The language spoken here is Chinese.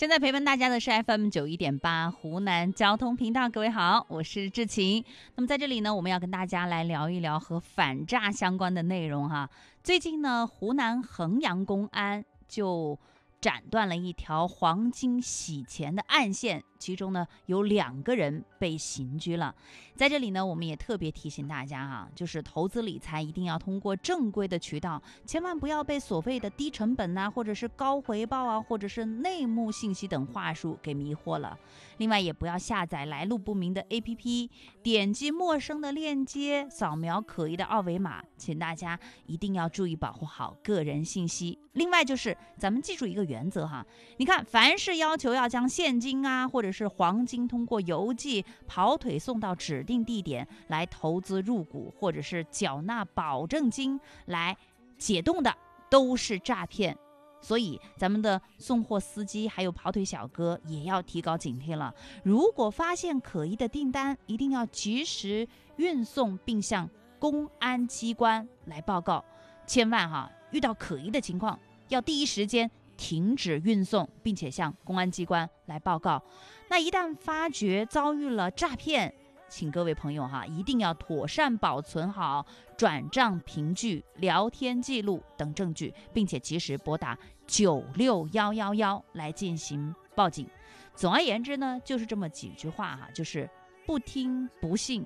正在陪伴大家的是 FM91.8 湖南交通频道，各位好，我是志晴。那么在这里呢，我们要跟大家来聊一聊和反诈相关的内容哈。最近呢，湖南衡阳公安就斩断了一条黄金洗钱的暗线，其中呢有2个人被刑拘了。在这里呢，我们也特别提醒大家哈，就是投资理财一定要通过正规的渠道，千万不要被所谓的低成本啊，或者是高回报啊，或者是内幕信息等话术给迷惑了。另外也不要下载来路不明的 APP， 点击陌生的链接，扫描可疑的二维码，请大家一定要注意保护好个人信息。另外就是咱们记住一个原则哈，你看凡是要求要将现金啊或者是黄金通过邮寄跑腿送到指定地点来投资入股，或者是缴纳保证金来解冻的，都是诈骗。所以咱们的送货司机还有跑腿小哥也要提高警惕了，如果发现可疑的订单，一定要及时运送并向公安机关来报告，千万遇到可疑的情况要第一时间停止运送，并且向公安机关来报告。那一旦发觉遭遇了诈骗，请各位朋友一定要妥善保存好转账凭据、聊天记录等证据，并且及时拨打96111来进行报警。总而言之呢，就是这么几句话就是不听不信